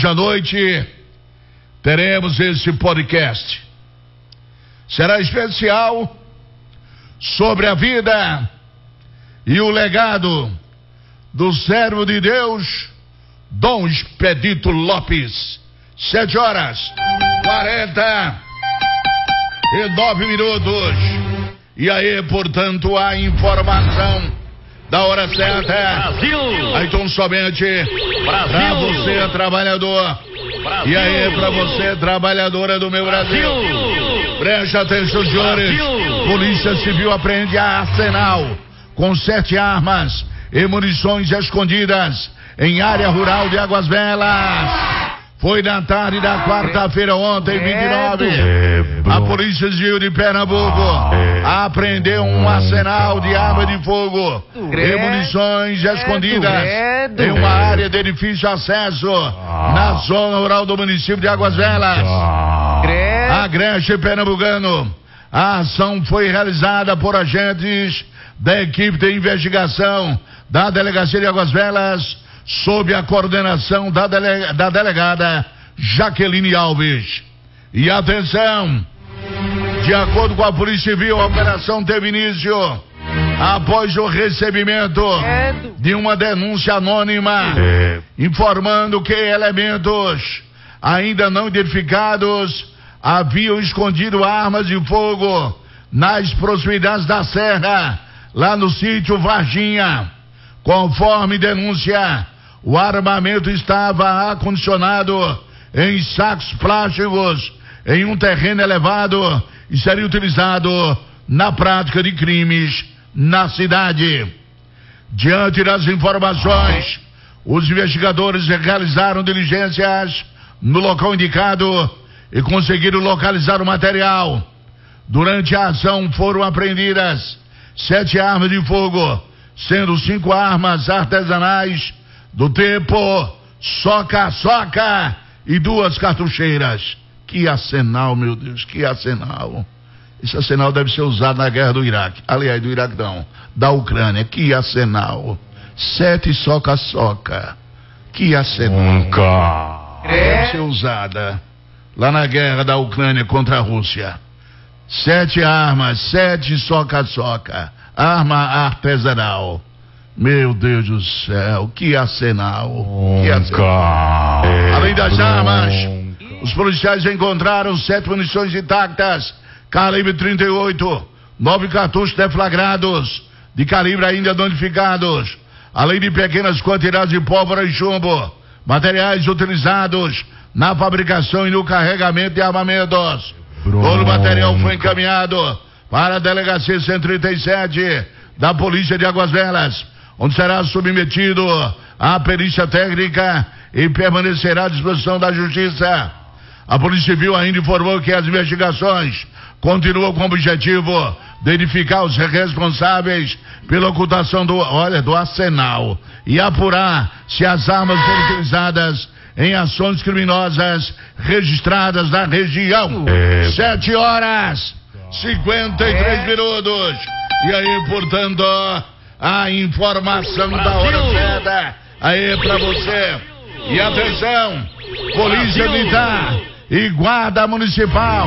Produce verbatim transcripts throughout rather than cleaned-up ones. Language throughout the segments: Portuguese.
Hoje à noite teremos esse podcast. Será especial sobre a vida e o legado do servo de Deus, Dom Expedito Lopes. Sete horas, quarenta e nove minutos. E aí, portanto, a informação da hora certa. Brasil! Aí, então, somente para você, trabalhador. Brasil! E aí, para você, trabalhadora do meu Brasil. Brasil! Preste atenção, senhores. Brasil! Polícia Civil apreende a arsenal com sete armas e munições escondidas em área rural de Águas Belas. Foi na tarde da quarta-feira ontem, vinte e nove. A Polícia Civil de Pernambuco apreendeu um arsenal de arma de fogo e munições escondidas em uma área de difícil acesso na zona rural do município de Águas Belas. Agreste pernambucano. A ação foi realizada por agentes da equipe de investigação da Delegacia de Águas Belas, sob a coordenação da, delega, da delegada Jaqueline Alves. E atenção, de acordo com a Polícia Civil, a operação teve início após o recebimento de uma denúncia anônima informando que elementos ainda não identificados haviam escondido armas de fogo nas proximidades da serra, lá no sítio Varginha. Conforme denúncia, o armamento estava acondicionado em sacos plásticos em um terreno elevado e seria utilizado na prática de crimes na cidade. Diante das informações, os investigadores realizaram diligências no local indicado e conseguiram localizar o material. Durante a ação foram apreendidas sete armas de fogo, sendo cinco armas artesanais do tipo soca-soca e duas cartucheiras. Que arsenal, meu Deus, que arsenal. Esse arsenal deve ser usado na guerra do Iraque. Aliás, do Iraque não, da Ucrânia. Que arsenal. Sete soca-soca. Que arsenal. Nunca. Deve ser usada lá na guerra da Ucrânia contra a Rússia. Sete armas, sete soca-soca. Arma artesanal. Meu Deus do céu, que arsenal. Que arsenal. Além das armas, os policiais encontraram sete munições intactas, calibre trinta e oito, nove cartuchos deflagrados, de calibre ainda não identificados, além de pequenas quantidades de pólvora e chumbo, materiais utilizados na fabricação e no carregamento de armamentos. Todo o material foi encaminhado para a Delegacia cento e trinta e sete da Polícia de Águas Belas, onde será submetido à perícia técnica e permanecerá à disposição da Justiça. A Polícia Civil ainda informou que as investigações continuam com o objetivo de identificar os responsáveis pela ocultação do, olha, do arsenal e apurar se as armas foram utilizadas em ações criminosas registradas na região. É. Sete horas, cinquenta e três minutos. E aí, portanto, a informação Brasil. Da hora certa aí pra você. E atenção, Polícia Militar e Guarda Municipal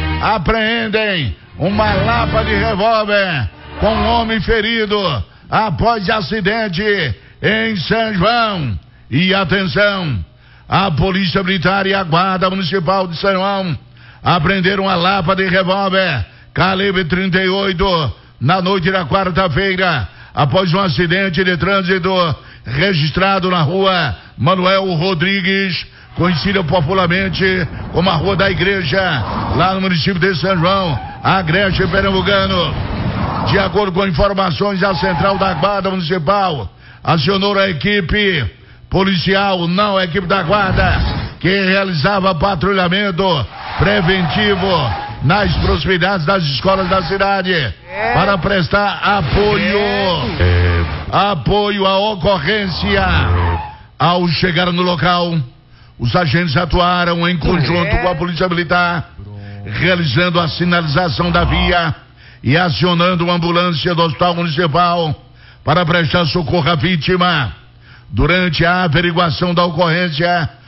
apreendem uma lapa de revólver com um homem ferido após acidente em São João. E atenção, a Polícia Militar e a Guarda Municipal de São João apreenderam uma lapa de revólver calibre trinta e oito na noite da quarta-feira, após um acidente de trânsito registrado na rua Manuel Rodrigues, conhecida popularmente como a Rua da Igreja, lá no município de São João, Agreste pernambucano. De acordo com informações, a central da Guarda Municipal acionou a equipe policial, não a equipe da Guarda, que realizava patrulhamento preventivo nas proximidades das escolas da cidade, é. para prestar apoio, é. apoio à ocorrência. É. Ao chegar no local, os agentes atuaram em conjunto é. com a Polícia Militar, realizando a sinalização da via e acionando uma ambulância do Hospital Municipal para prestar socorro à vítima. Durante a averiguação da ocorrência,